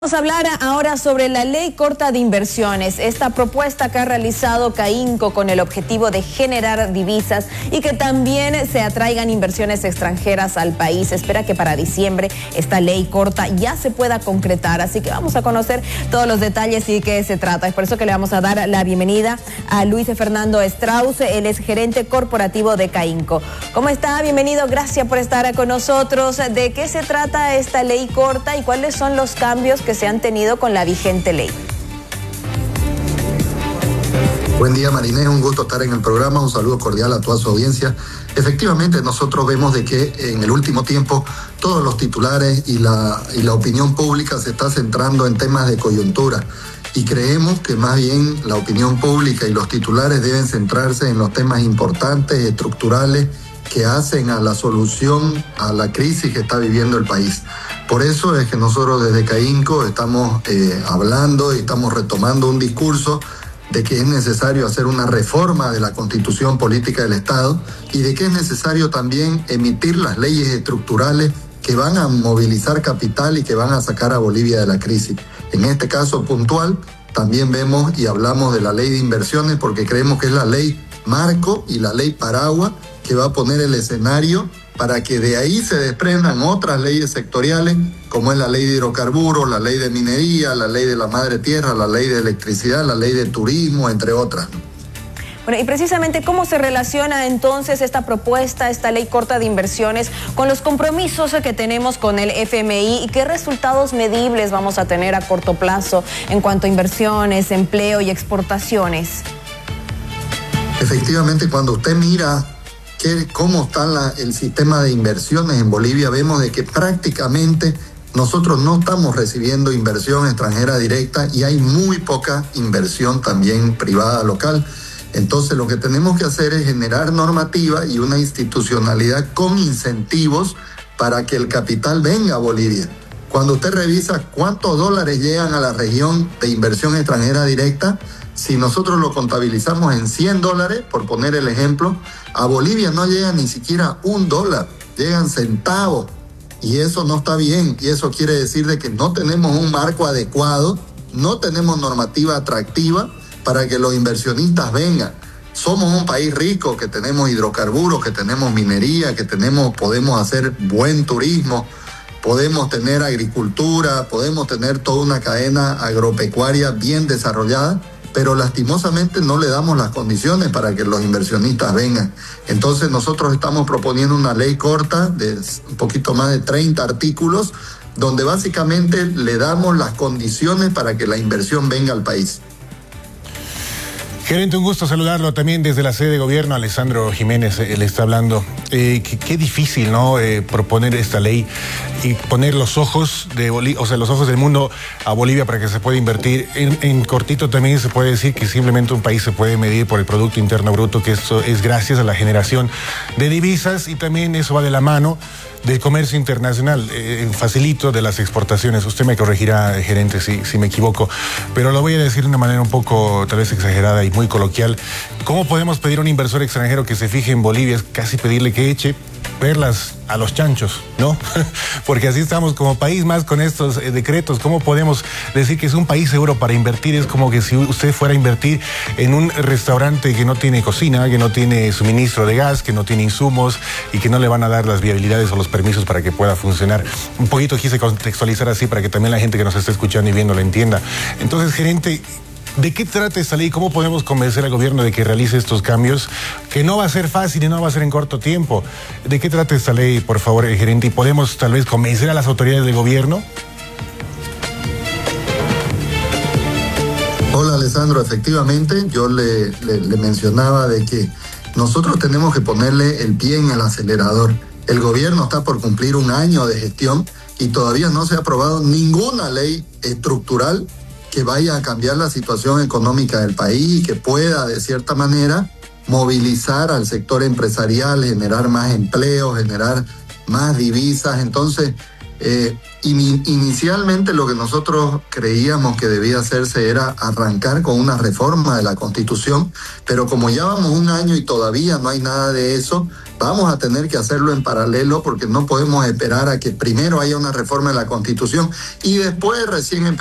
Vamos a hablar ahora sobre la ley corta de inversiones, esta propuesta que ha realizado CAINCO con el objetivo de generar divisas y que también se atraigan inversiones extranjeras al país. Espera que para diciembre esta ley corta ya se pueda concretar, así que vamos a conocer todos los detalles y de qué se trata. Es por eso que le vamos a dar la bienvenida a Luis Fernando Strauss, él es gerente corporativo de CAINCO. ¿Cómo está? Bienvenido, gracias por estar con nosotros. ¿De qué se trata esta ley corta y cuáles son los cambios que se han tenido con la vigente ley? Buen día, Marinés, un gusto estar en el programa, un saludo cordial a toda su audiencia. Efectivamente, nosotros vemos de que en el último tiempo todos los titulares y la opinión pública se está centrando en temas de coyuntura y creemos que más bien la opinión pública y los titulares deben centrarse en los temas importantes, estructurales, que hacen a la solución a la crisis que está viviendo el país. Por eso es que nosotros desde CAINCO estamos hablando y estamos retomando un discurso de que es necesario hacer una reforma de la Constitución Política del Estado y de que es necesario también emitir las leyes estructurales que van a movilizar capital y que van a sacar a Bolivia de la crisis. En este caso puntual, también vemos y hablamos de la ley de inversiones porque creemos que es la ley marco y la ley paraguas que va a poner el escenario para que de ahí se desprendan otras leyes sectoriales, como es la ley de hidrocarburos, la ley de minería, la ley de la madre tierra, la ley de electricidad, la ley de turismo, entre otras. Bueno, y precisamente, ¿cómo se relaciona entonces esta propuesta, esta ley corta de inversiones, con los compromisos que tenemos con el FMI y qué resultados medibles vamos a tener a corto plazo en cuanto a inversiones, empleo y exportaciones? Efectivamente, cuando usted mira cómo está el sistema de inversiones en Bolivia, vemos de que prácticamente nosotros no estamos recibiendo inversión extranjera directa y hay muy poca inversión también privada local. Entonces lo que tenemos que hacer es generar normativa y una institucionalidad con incentivos para que el capital venga a Bolivia. Cuando usted revisa cuántos dólares llegan a la región de inversión extranjera directa, si nosotros lo contabilizamos en $100, por poner el ejemplo, a Bolivia no llega ni siquiera $1, llegan centavos. Y eso no está bien, y eso quiere decir de que no tenemos un marco adecuado, no tenemos normativa atractiva para que los inversionistas vengan. Somos un país rico, que tenemos hidrocarburos, que tenemos minería, que podemos hacer buen turismo, podemos tener agricultura, podemos tener toda una cadena agropecuaria bien desarrollada, pero lastimosamente no le damos las condiciones para que los inversionistas vengan. Entonces nosotros estamos proponiendo una ley corta de un poquito más de 30 artículos, donde básicamente le damos las condiciones para que la inversión venga al país. Gerente, un gusto saludarlo también desde la sede de gobierno. Alessandro Jiménez le está hablando. Qué difícil, ¿no? Proponer esta ley y poner los ojos los ojos del mundo a Bolivia para que se pueda invertir. En cortito también se puede decir que simplemente un país se puede medir por el Producto Interno Bruto, que esto es gracias a la generación de divisas y también eso va de la mano del comercio internacional, facilito de las exportaciones. Usted me corregirá, gerente, si me equivoco, pero lo voy a decir de una manera un poco tal vez exagerada y muy coloquial. ¿Cómo podemos pedir a un inversor extranjero que se fije en Bolivia? Es casi pedirle que eche perlas a los chanchos, ¿no? Porque así estamos como país más con estos decretos. ¿Cómo podemos decir que es un país seguro para invertir? Es como que si usted fuera a invertir en un restaurante que no tiene cocina, que no tiene suministro de gas, que no tiene insumos y que no le van a dar las viabilidades o los permisos para que pueda funcionar. Un poquito quise contextualizar así para que también la gente que nos está escuchando y viendo lo entienda. Entonces, gerente, ¿de qué trata esta ley? ¿Cómo podemos convencer al gobierno de que realice estos cambios? Que no va a ser fácil y no va a ser en corto tiempo. ¿De qué trata esta ley, por favor, gerente? ¿Y podemos tal vez convencer a las autoridades del gobierno? Hola, Alessandro. Efectivamente, yo le mencionaba de que nosotros tenemos que ponerle el pie en el acelerador. El gobierno está por cumplir un año de gestión y todavía no se ha aprobado ninguna ley estructural que vaya a cambiar la situación económica del país y que pueda, de cierta manera, movilizar al sector empresarial, generar más empleo, generar más divisas. Entonces, Inicialmente lo que nosotros creíamos que debía hacerse era arrancar con una reforma de la Constitución, pero como ya vamos un año y todavía no hay nada de eso, vamos a tener que hacerlo en paralelo porque no podemos esperar a que primero haya una reforma de la Constitución y después recién empezar